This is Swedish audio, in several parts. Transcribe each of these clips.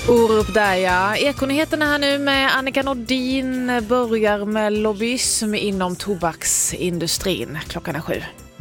Orup där, ja. Ekonyheterna här nu med Annika Nordin börjar med lobbyism inom tobaksindustrin. Klockan är 7.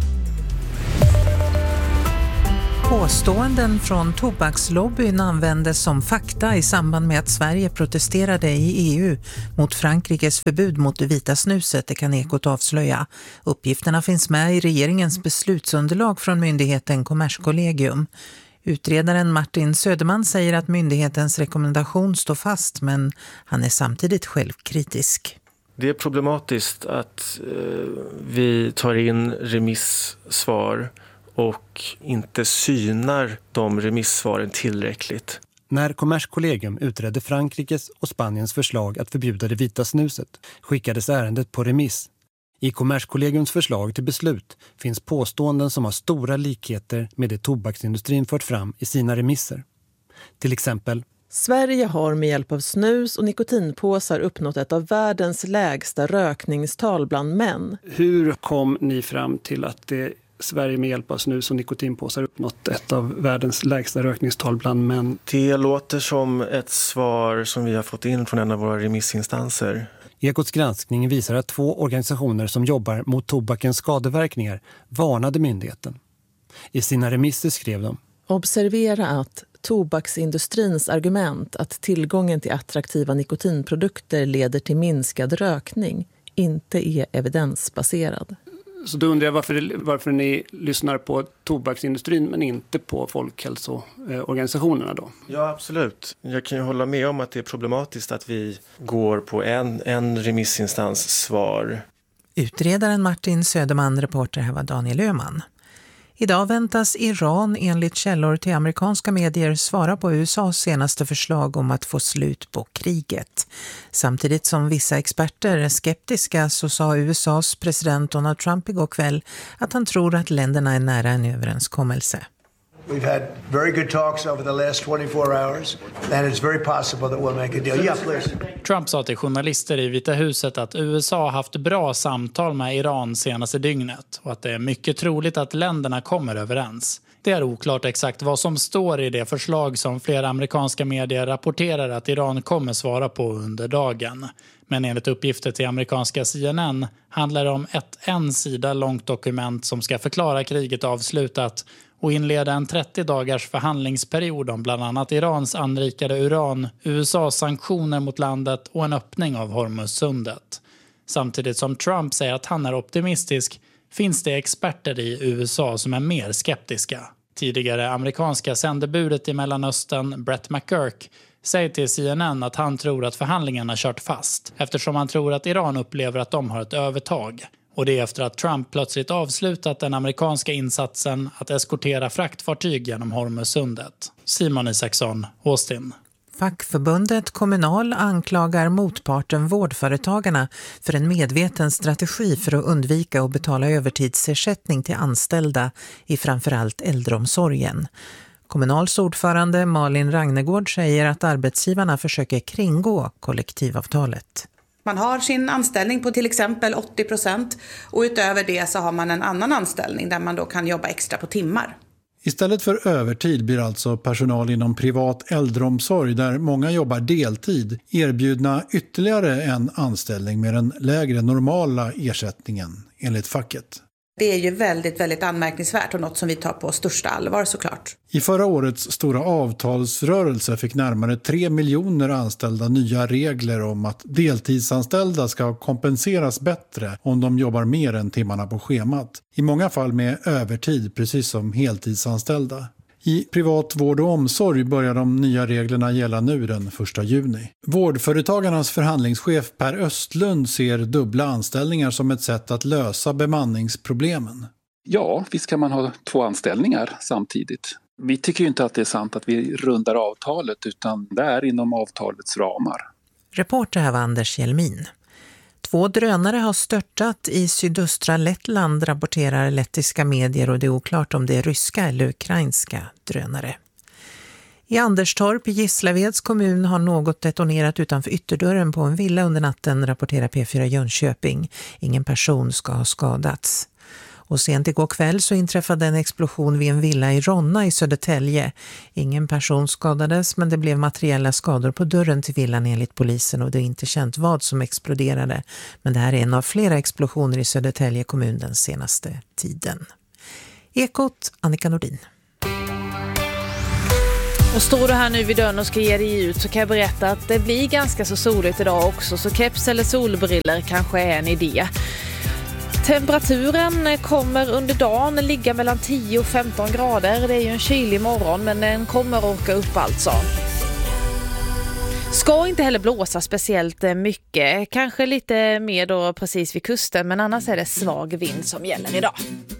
Påståenden från tobakslobbyn användes som fakta i samband med att Sverige protesterade i EU mot Frankrikes förbud mot det vita snuset, det kan Ekot avslöja. Uppgifterna finns med i regeringens beslutsunderlag från myndigheten Kommerskollegium. Utredaren Martin Söderman säger att myndighetens rekommendation står fast, men han är samtidigt självkritisk. Det är problematiskt att vi tar in remissvar och inte synar de remissvaren tillräckligt. När Kommerskollegium utredde Frankrikes och Spaniens förslag att förbjuda det vita snuset skickades ärendet på remiss. I Kommerskollegiums förslag till beslut finns påståenden som har stora likheter med det tobaksindustrin fört fram i sina remisser. Till exempel: Sverige har med hjälp av snus och nikotinpåsar uppnått ett av världens lägsta rökningstal bland män. Hur kom ni fram till att Sverige med hjälp av snus och nikotinpåsar uppnått ett av världens lägsta rökningstal bland män? Det låter som ett svar som vi har fått in från en av våra remissinstanser. Ekots granskning visar att 2 organisationer som jobbar mot tobakens skadeverkningar varnade myndigheten. I sina remisser skrev de: Observera att tobaksindustrins argument att tillgången till attraktiva nikotinprodukter leder till minskad rökning inte är evidensbaserad. Så då undrar jag varför ni lyssnar på tobaksindustrin men inte på folkhälsoorganisationerna då? Ja, absolut. Jag kan ju hålla med om att det är problematiskt att vi går på en remissinstans svar. Utredaren Martin Söderman, reporter här var Daniel Öhman. Idag väntas Iran enligt källor till amerikanska medier svara på USAs senaste förslag om att få slut på kriget. Samtidigt som vissa experter är skeptiska så sa USAs president Donald Trump igår kväll att han tror att länderna är nära en överenskommelse. We've had very good talks over the last 24 hours and it's very possible that we'll make a deal. Yeah, please. Trump sa till journalister i Vita huset att USA har haft bra samtal med Iran senaste dygnet och att det är mycket troligt att länderna kommer överens. Det är oklart exakt vad som står i det förslag som flera amerikanska medier rapporterar att Iran kommer svara på under dagen. Men enligt uppgifter till amerikanska CNN handlar det om ett 1 sida långt dokument som ska förklara kriget avslutat och inleda en 30 dagars förhandlingsperiod om bland annat Irans anrikade uran, USAs sanktioner mot landet och en öppning av Hormuzsundet. Samtidigt som Trump säger att han är optimistisk finns det experter i USA som är mer skeptiska. Tidigare amerikanska sändebudet i Mellanöstern, Brett McGurk, säger till CNN att han tror att förhandlingarna kört fast eftersom han tror att Iran upplever att de har ett övertag. Och det är efter att Trump plötsligt avslutat den amerikanska insatsen att eskortera fraktfartyg genom Hormuzsundet. Simon Isaksson, Austin. Fackförbundet Kommunal anklagar motparten Vårdföretagarna för en medveten strategi för att undvika att betala övertidsersättning till anställda i framförallt äldreomsorgen. Kommunals ordförande Malin Ragnegård säger att arbetsgivarna försöker kringgå kollektivavtalet. Man har sin anställning på till exempel 80% och utöver det så har man en annan anställning där man då kan jobba extra på timmar. Istället för övertid blir alltså personal inom privat äldreomsorg där många jobbar deltid erbjudna ytterligare en anställning med den lägre normala ersättningen enligt facket. Det är ju väldigt, väldigt anmärkningsvärt och något som vi tar på största allvar såklart. I förra årets stora avtalsrörelse fick närmare 3 miljoner anställda nya regler om att deltidsanställda ska kompenseras bättre om de jobbar mer än timmarna på schemat. I många fall med övertid, precis som heltidsanställda. I privat vård och omsorg börjar de nya reglerna gälla nu den 1 juni. Vårdföretagarnas förhandlingschef Per Östlund ser dubbla anställningar som ett sätt att lösa bemanningsproblemen. Ja, visst kan man ha 2 anställningar samtidigt. Vi tycker ju inte att det är sant att vi rundar avtalet utan det är inom avtalets ramar. Reporter här var Anders Hjelmin. 2 drönare har störtat i sydöstra Lettland, rapporterar lettiska medier, och det är oklart om det är ryska eller ukrainska drönare. I Anderstorp i Gislaveds kommun har något detonerat utanför ytterdörren på en villa under natten, rapporterar P4 Jönköping. Ingen person ska ha skadats. Och sent igår kväll så inträffade en explosion vid en villa i Ronna i Södertälje. Ingen person skadades, men det blev materiella skador på dörren till villan enligt polisen och det är inte känt vad som exploderade. Men det här är en av flera explosioner i Södertälje kommun den senaste tiden. Ekot, Annika Nordin. Och står du här nu vid dörren och ska ge dig ut så kan jag berätta att det blir ganska så soligt idag också, så keps eller solbriller kanske är en idé. Temperaturen kommer under dagen ligga mellan 10 och 15 grader. Det är ju en kylig morgon, men den kommer åka upp alltså. Ska inte heller blåsa speciellt mycket, kanske lite mer då precis vid kusten, men annars är det svag vind som gäller idag.